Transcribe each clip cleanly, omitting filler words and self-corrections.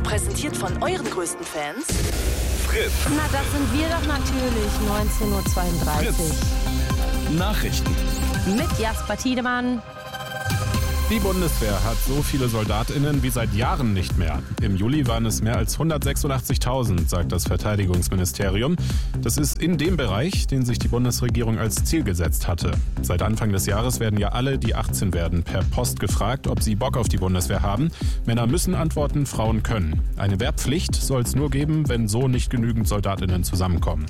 Präsentiert von euren größten Fans. Fritz. Na, das sind wir doch natürlich. 19.32 Uhr. Fritz. Nachrichten. Mit Jasper Tiedemann. Die Bundeswehr hat so viele SoldatInnen wie seit Jahren nicht mehr. Im Juli waren es mehr als 186.000, sagt das Verteidigungsministerium. Das ist in dem Bereich, den sich die Bundesregierung als Ziel gesetzt hatte. Seit Anfang des Jahres werden ja alle, die 18 werden, per Post gefragt, ob sie Bock auf die Bundeswehr haben. Männer müssen antworten, Frauen können. Eine Wehrpflicht soll es nur geben, wenn so nicht genügend SoldatInnen zusammenkommen.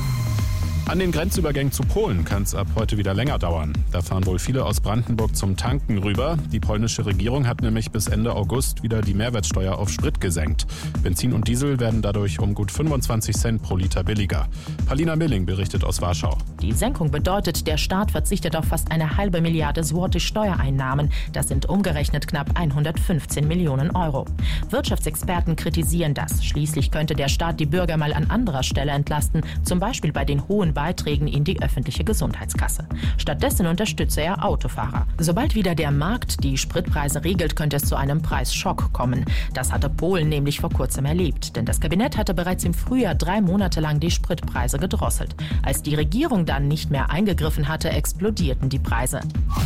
An den Grenzübergängen zu Polen kann es ab heute wieder länger dauern. Da fahren wohl viele aus Brandenburg zum Tanken rüber. Die polnische Regierung hat nämlich bis Ende August wieder die Mehrwertsteuer auf Sprit gesenkt. Benzin und Diesel werden dadurch um gut 25 Cent pro Liter billiger. Palina Milling berichtet aus Warschau. Die Senkung bedeutet, der Staat verzichtet auf fast 1/2 Milliarde Zloty Steuereinnahmen. Das sind umgerechnet knapp 115 Millionen Euro. Wirtschaftsexperten kritisieren das. Schließlich könnte der Staat die Bürger mal an anderer Stelle entlasten, zum Beispiel bei den hohen Beiträgen in die öffentliche Gesundheitskasse. Stattdessen unterstütze er Autofahrer. Sobald wieder der Markt die Spritpreise regelt, könnte es zu einem Preisschock kommen. Das hatte Polen nämlich vor kurzem erlebt, denn das Kabinett hatte bereits im Frühjahr 3 Monate lang die Spritpreise gedrosselt. Als die Regierung dann nicht mehr eingegriffen hatte, explodierten die Preise.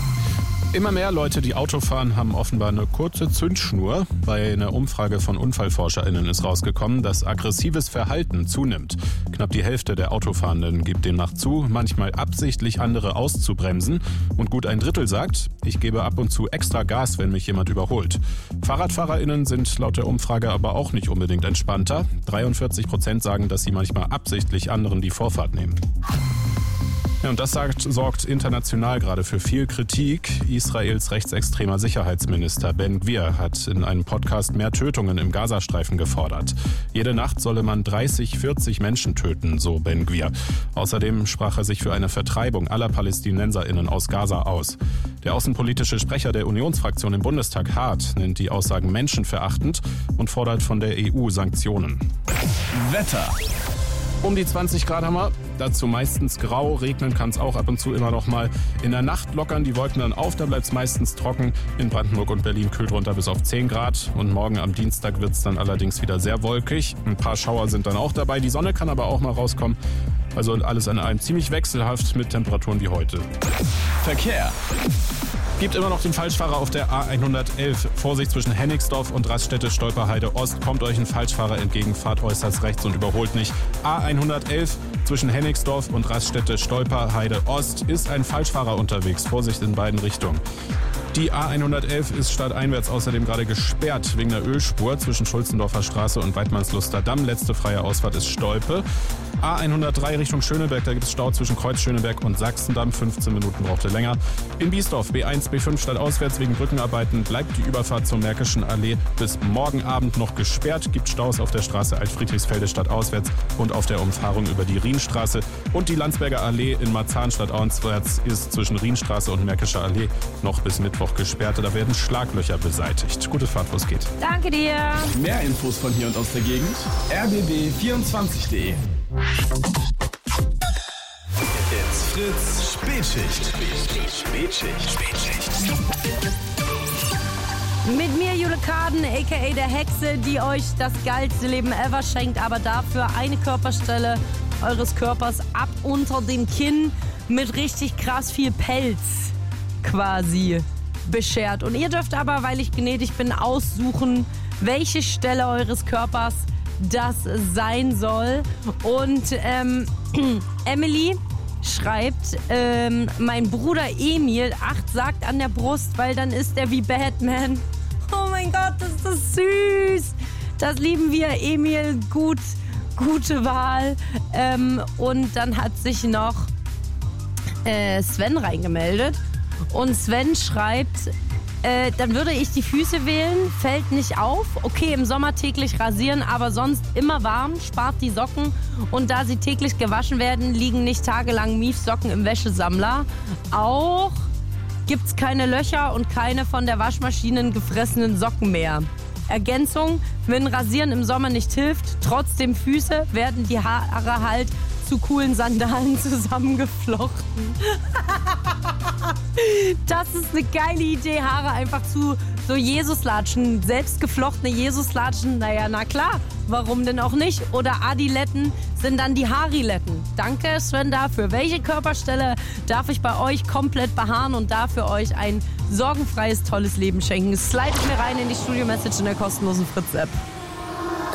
Immer mehr Leute, die Auto fahren, haben offenbar eine kurze Zündschnur. Bei einer Umfrage von UnfallforscherInnen ist rausgekommen, dass aggressives Verhalten zunimmt. Knapp die Hälfte der Autofahrenden gibt demnach zu, manchmal absichtlich andere auszubremsen. Und gut ein Drittel sagt, ich gebe ab und zu extra Gas, wenn mich jemand überholt. FahrradfahrerInnen sind laut der Umfrage aber auch nicht unbedingt entspannter. 43% sagen, dass sie manchmal absichtlich anderen die Vorfahrt nehmen. Ja, und das sorgt international gerade für viel Kritik. Israels rechtsextremer Sicherheitsminister Ben Gvir hat in einem Podcast mehr Tötungen im Gazastreifen gefordert. Jede Nacht solle man 30-40 Menschen töten, so Ben Gvir. Außerdem sprach er sich für eine Vertreibung aller PalästinenserInnen aus Gaza aus. Der außenpolitische Sprecher der Unionsfraktion im Bundestag, Hart, nennt die Aussagen menschenverachtend und fordert von der EU Sanktionen. Wetter. Um die 20 Grad haben wir, dazu meistens grau, regnen kann es auch ab und zu immer noch mal. In der Nacht lockern die Wolken dann auf, da bleibt es meistens trocken. In Brandenburg und Berlin kühlt runter bis auf 10 Grad. Und morgen am Dienstag wird es dann allerdings wieder sehr wolkig. Ein paar Schauer sind dann auch dabei, die Sonne kann aber auch mal rauskommen. Also alles an allem ziemlich wechselhaft mit Temperaturen wie heute. Verkehr. Gibt immer noch den Falschfahrer auf der A111. Vorsicht zwischen Hennigsdorf und Raststätte-Stolperheide Ost. Kommt euch ein Falschfahrer entgegen, fahrt äußerst rechts und überholt nicht. A111 zwischen Hennigsdorf und Raststätte-Stolperheide Ost ist ein Falschfahrer unterwegs. Vorsicht in beiden Richtungen. Die A111 ist stadteinwärts außerdem gerade gesperrt wegen der Ölspur zwischen Schulzendorfer Straße und Weidmannsluster Damm. Letzte freie Ausfahrt ist Stolpe. A103 Richtung Schöneberg, da gibt es Stau zwischen Kreuz Schöneberg und Sachsendamm. 15 Minuten braucht ihr länger. In Biesdorf B1, B5 stadtauswärts wegen Brückenarbeiten bleibt die Überfahrt zur Märkischen Allee bis morgen Abend noch gesperrt. Gibt Staus auf der Straße Alt-Friedrichsfelde stadtauswärts und auf der Umfahrung über die Rienstraße. Und die Landsberger Allee in Marzahn stadtauswärts ist zwischen Rienstraße und Märkischer Allee noch bis Mittwoch gesperrt. Da werden Schlaglöcher beseitigt. Gute Fahrt, wo es geht. Danke dir. Mehr Infos von hier und aus der Gegend. rbb24.de. It's Fritz Spätschicht. Mit mir Jule Kaden, a.k.a. der Hexe, die euch das geilste Leben ever schenkt, aber dafür eine Körperstelle eures Körpers ab unter dem Kinn mit richtig krass viel Pelz quasi beschert. Und ihr dürft aber, weil ich gnädig bin, aussuchen, welche Stelle eures Körpers das sein soll. Und Emily schreibt, mein Bruder Emil, 8 sagt an der Brust, weil dann ist er wie Batman. Oh mein Gott, ist das süß. Das lieben wir, Emil. Gute Wahl. Und dann hat sich noch Sven reingemeldet. Und Sven schreibt, dann würde ich die Füße wählen, fällt nicht auf. Okay, im Sommer täglich rasieren, aber sonst immer warm, spart die Socken. Und da sie täglich gewaschen werden, liegen nicht tagelang Miefsocken im Wäschesammler. Auch gibt's keine Löcher und keine von der Waschmaschine gefressenen Socken mehr. Ergänzung, wenn Rasieren im Sommer nicht hilft, trotzdem Füße, werden die Haare halt zu coolen Sandalen zusammengeflochten. Das ist eine geile Idee, Haare einfach zu So Jesuslatschen, selbstgeflochtene Jesuslatschen, naja, na klar, warum denn auch nicht? Oder Adiletten sind dann die Hariletten. Danke, Sven, dafür. Welche Körperstelle darf ich bei euch komplett behaaren und dafür euch ein sorgenfreies, tolles Leben schenken? Slidet mir rein in die Studio-Message in der kostenlosen Fritz-App.